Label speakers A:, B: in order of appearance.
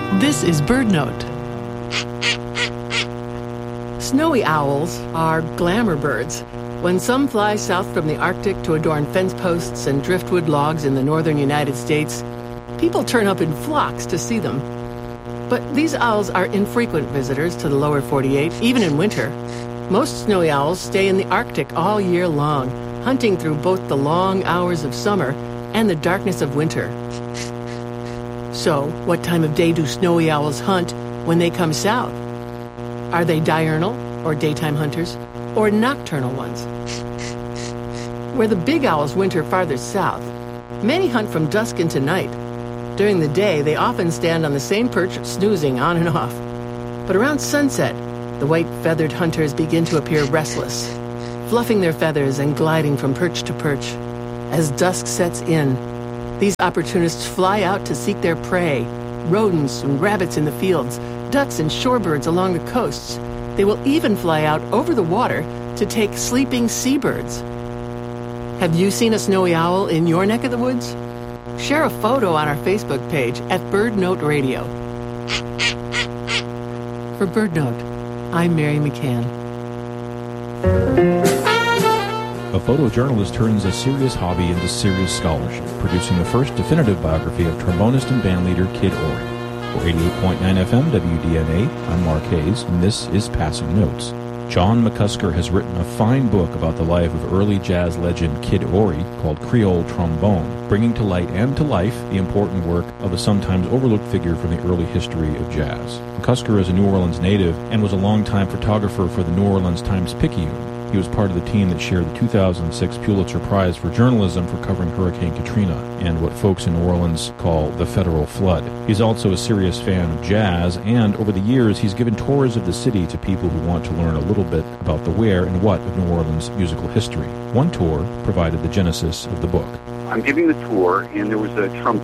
A: This is BirdNote. Snowy owls are glamour birds. When some fly south from the Arctic to adorn fence posts and driftwood logs in the northern United States, people turn up in flocks to see them. But these owls are infrequent visitors to the lower 48, even in winter. Most snowy owls stay in the Arctic all year long, hunting through both the long hours of summer and the darkness of winter. So, what time of day do snowy owls hunt when they come south? Are they diurnal, or daytime hunters, or nocturnal ones? Where the big owls winter farther south, many hunt from dusk into night. During the day, they often stand on the same perch, snoozing on and off. But around sunset, the white-feathered hunters begin to appear restless, fluffing their feathers and gliding from perch to perch. As dusk sets in, these opportunists fly out to seek their prey, rodents and rabbits in the fields, ducks and shorebirds along the coasts. They will even fly out over the water to take sleeping seabirds. Have you seen a snowy owl in your neck of the woods? Share a photo on our Facebook page at BirdNote Radio. For BirdNote, I'm Mary McCann.
B: A photojournalist turns a serious hobby into serious scholarship, producing the first definitive biography of trombonist and bandleader Kid Ory. For 88.9 FM WDNA, I'm Mark Hayes, and this is Passing Notes. John McCusker has written a fine book about the life of early jazz legend Kid Ory called Creole Trombone, bringing to light and to life the important work of a sometimes overlooked figure from the early history of jazz. McCusker is a New Orleans native and was a longtime photographer for the New Orleans Times-Picayune. He was part of the team that shared the 2006 Pulitzer Prize for Journalism for covering Hurricane Katrina and what folks in New Orleans call the federal flood. He's also a serious fan of jazz, and over the years he's given tours of the city to people who want to learn a little bit about the where and what of New Orleans musical history. One tour provided the genesis of the book.
C: I'm giving the tour, and there was a trombone